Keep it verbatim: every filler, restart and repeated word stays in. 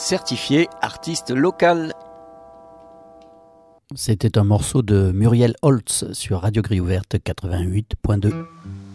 certifié artiste local. C'était un morceau de Muriel Holtz sur Radio Grille Ouverte quatre-vingt-huit point deux.